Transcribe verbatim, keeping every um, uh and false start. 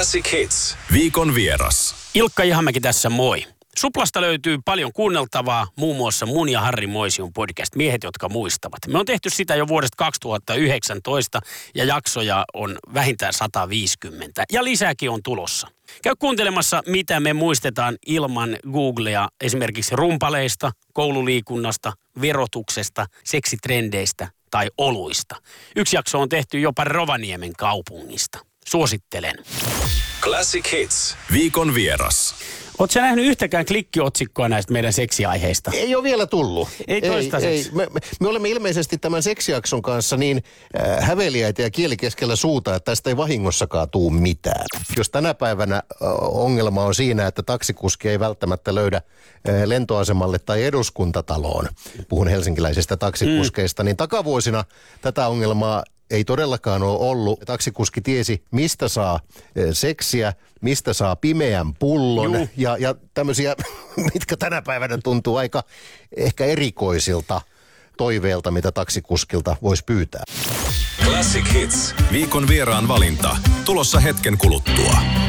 Classic Hits. Viikon vieras. Ilkka Ihamäki tässä, moi. Suplasta löytyy paljon kuunneltavaa, muun muassa mun ja Harri Moision podcast, Miehet, jotka muistavat. Me on tehty sitä jo vuodesta kaksituhattayhdeksäntoista ja jaksoja on vähintään sata viisikymmentä ja lisääkin on tulossa. Käy kuuntelemassa, mitä me muistetaan ilman Googlea, esimerkiksi rumpaleista, koululiikunnasta, verotuksesta, seksitrendeistä tai oluista. Yksi jakso on tehty jopa Rovaniemen kaupungista. Suosittelen. Classic Hits. Viikon vieras. Ootko sä nähnyt yhtäkään klikkiotsikkoa näistä meidän seksiaiheista? Ei ole vielä tullut. Ei toistaiseksi. Ei, me, me, me olemme ilmeisesti tämän seksijakson kanssa niin äh, häveliäitä ja kieli keskellä suuta, että tästä ei vahingossakaan tuu mitään. Jos tänä päivänä äh, ongelma on siinä, että taksikuski ei välttämättä löydä äh, lentoasemalle tai eduskuntataloon, puhun helsinkiläisistä taksikuskeista, mm. niin takavuosina tätä ongelmaa ei todellakaan ole ollut. Taksikuski tiesi, mistä saa seksiä, mistä saa pimeän pullon ja, ja tämmöisiä, mitkä tänä päivänä tuntuu aika ehkä erikoisilta toiveilta, mitä taksikuskilta voisi pyytää. Classic Hits. Viikon vieraan valinta. Tulossa hetken kuluttua.